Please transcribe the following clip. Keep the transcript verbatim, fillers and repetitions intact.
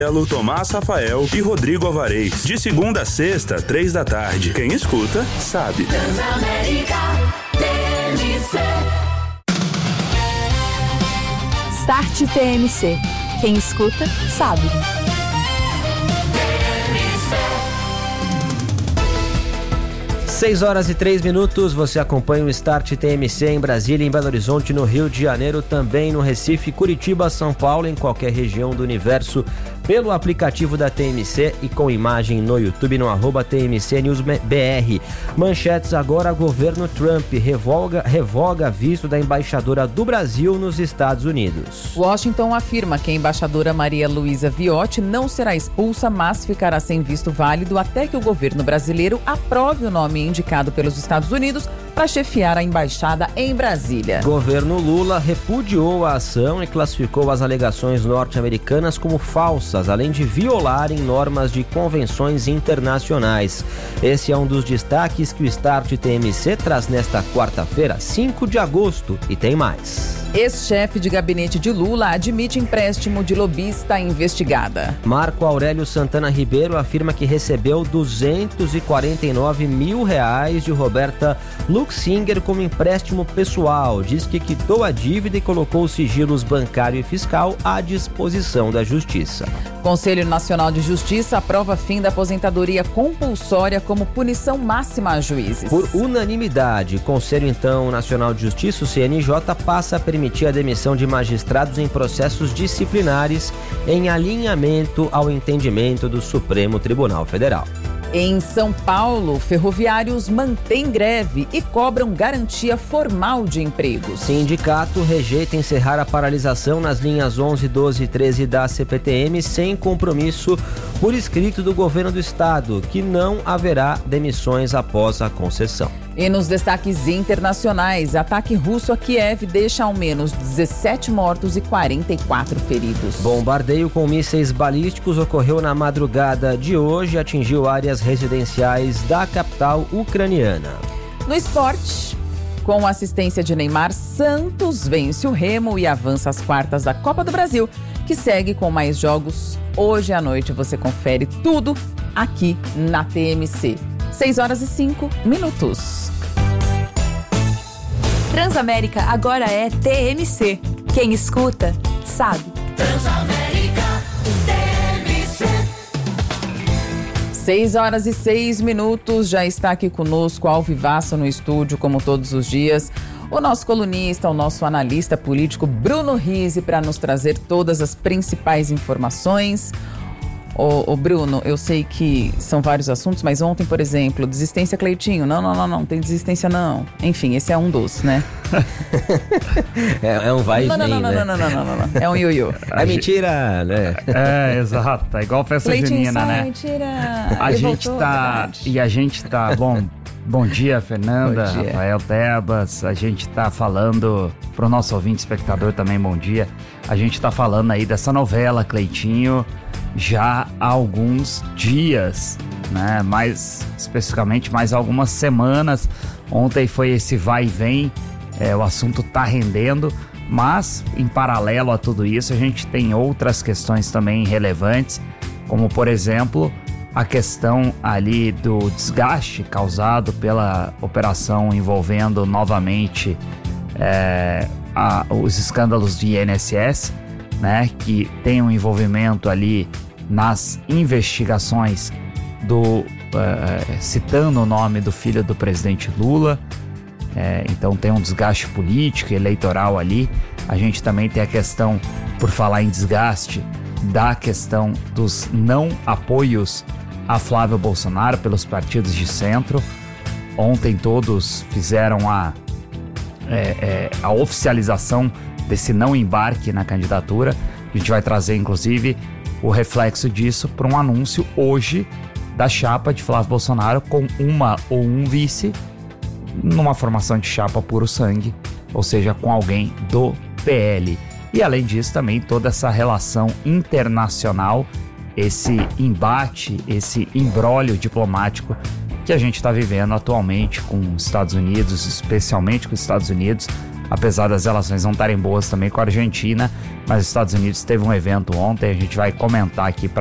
Tomás Rafael e Rodrigo Alvarez. De segunda a sexta, três da tarde. Quem escuta, sabe. Transamérica T M C. Start T M C. Quem escuta, sabe. seis horas e três minutos, você acompanha o Start T M C em Brasília, em Belo Horizonte, no Rio de Janeiro, também no Recife, Curitiba, São Paulo, em qualquer região do universo, pelo aplicativo da T M C e com imagem no YouTube, no arroba T M C News B R. Manchetes agora: governo Trump revoga, revoga visto da embaixadora do Brasil nos Estados Unidos. Washington afirma que a embaixadora Maria Luísa Viotti não será expulsa, mas ficará sem visto válido até que o governo brasileiro aprove o nome indicado pelos Estados Unidos para chefiar a embaixada em Brasília. Governo Lula repudiou a ação e classificou as alegações norte-americanas como falsas, além de violarem normas de convenções internacionais. Esse é um dos destaques que o Start T M C traz nesta quarta-feira, cinco de agosto, e tem mais. Ex-chefe de gabinete de Lula admite empréstimo de lobista investigada. Marco Aurélio Santana Ribeiro afirma que recebeu duzentos e quarenta e nove mil reais de Roberta Luxinger como empréstimo pessoal. Diz que quitou a dívida e colocou os sigilos bancário e fiscal à disposição da Justiça. Conselho Nacional de Justiça aprova fim da aposentadoria compulsória como punição máxima a juízes. Por unanimidade, o Conselho então Nacional de Justiça, o C N J, passa a permitir a demissão de magistrados em processos disciplinares em alinhamento ao entendimento do Supremo Tribunal Federal. Em São Paulo, ferroviários mantêm greve e cobram garantia formal de empregos. Sindicato rejeita encerrar a paralisação nas linhas onze, doze e treze da C P T M sem compromisso por escrito do governo do estado, que não haverá demissões após a concessão. E nos destaques internacionais, ataque russo a Kiev deixa ao menos dezessete mortos e quarenta e quatro feridos. Bombardeio com mísseis balísticos ocorreu na madrugada de hoje e atingiu áreas residenciais da capital ucraniana. No esporte, com assistência de Neymar, Santos vence o Remo e avança às quartas da Copa do Brasil, que segue com mais jogos. Hoje à noite você confere tudo aqui na T M C. seis horas e cinco minutos. Transamérica agora é T M C. Quem escuta, sabe. Transamérica T M C. seis horas e seis minutos, já está aqui conosco, ao vivaço no estúdio, como todos os dias, o nosso colunista, o nosso analista político Bruno Rizzi, para nos trazer todas as principais informações. Ô, ô Bruno, eu sei que são vários assuntos, mas ontem, por exemplo, desistência Cleitinho. Não, não, não, não, tem desistência não. Enfim, esse é um dos, né? é, é um vai e não, vem, não, não, né? não, não, não, não, não, não. É um ioiô. É mentira, né? É, exato. É igual festa junina, sai, né? Mentira. A Ele gente voltou, tá... verdade. E a gente tá... Bom, bom dia, Fernanda, Bom dia. Rafael Tebas. A gente tá falando... Pro nosso ouvinte, espectador também, bom dia. A gente tá falando aí dessa novela, Cleitinho, já há alguns dias, né? Mais especificamente, mais algumas semanas. Ontem foi esse vai e vem, é, o assunto tá rendendo, mas em paralelo a tudo isso, a gente tem outras questões também relevantes, como por exemplo, a questão ali do desgaste causado pela operação envolvendo novamente é, a, os escândalos do I N S S, né, que tem um envolvimento ali nas investigações do uh, citando o nome do filho do presidente Lula, é, então tem um desgaste político e eleitoral ali. A gente também tem a questão, por falar em desgaste, da questão dos não apoios a Flávio Bolsonaro pelos partidos de centro. Ontem todos fizeram a, é, é, a oficialização desse não embarque na candidatura. A gente vai trazer, inclusive, o reflexo disso para um anúncio hoje da chapa de Flávio Bolsonaro com uma ou um vice numa formação de chapa puro sangue, ou seja, com alguém do P L. E além disso também toda essa relação internacional, esse embate, esse imbróglio diplomático que a gente está vivendo atualmente com os Estados Unidos, especialmente com os Estados Unidos, apesar das relações não estarem boas também com a Argentina, mas os Estados Unidos teve um evento ontem, a gente vai comentar aqui para